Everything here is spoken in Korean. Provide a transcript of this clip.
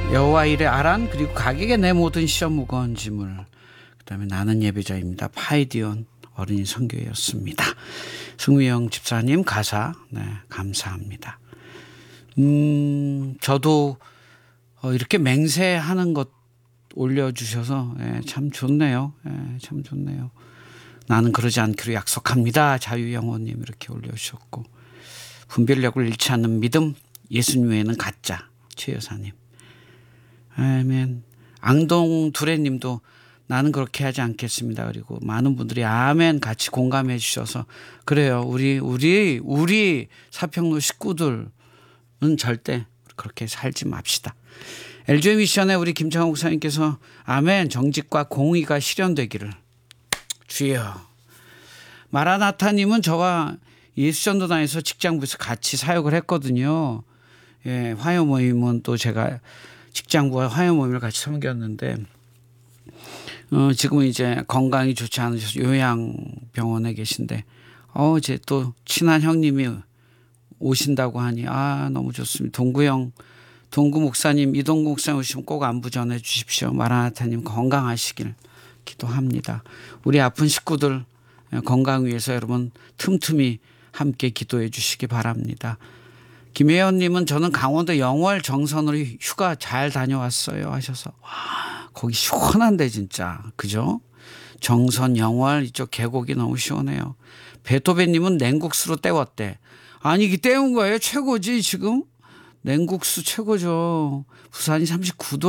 여호와 일의 아란, 그리고 가격에 내 모든 시험 무거운 짐을, 그다음에 나는 예배자입니다. 파이디온 어린이 선교였습니다. 승우영 집사님 가사 감사합니다. 저도 이렇게 맹세하는 것 올려주셔서 참 좋네요. 참 좋네요. 나는 그러지 않기로 약속합니다. 자유영호님 이렇게 올려주셨고, 분별력을 잃지 않는 믿음, 예수님 외에는 가짜, 최여사님. 아멘. 앙동 두레님도 나는 그렇게 하지 않겠습니다. 그리고 많은 분들이 아멘 같이 공감해 주셔서 그래요. 우리 사평로 식구들은 절대 그렇게 살지 맙시다. LG 미션에 우리 김창호 목사님께서 아멘, 정직과 공의가 실현되기를. 주여. 마라나타님은 저와 예수전도단에서 직장부에서 같이 사역을 했거든요. 화요 모임은 또 제가 직장부와 화요 모임을 같이 섬겼는데, 지금은 이제 건강이 좋지 않으셔서 요양병원에 계신데, 이제 또 친한 형님이 오신다고 하니, 너무 좋습니다. 동구 목사님, 이동구 목사님 오시면 꼭 안부 전해 주십시오. 마라나타님 건강하시길 기도합니다. 우리 아픈 식구들 건강 위해서 여러분 틈틈이 함께 기도해 주시기 바랍니다. 김혜연님은 저는 강원도 영월 정선으로 휴가 잘 다녀왔어요 하셔서, 거기 시원한데 진짜, 그죠? 정선 영월 이쪽 계곡이 너무 시원해요. 베토벤님은 냉국수로 때웠대. 아니 이게 때운 거예요? 최고지 지금? 냉국수 최고죠. 부산이 39도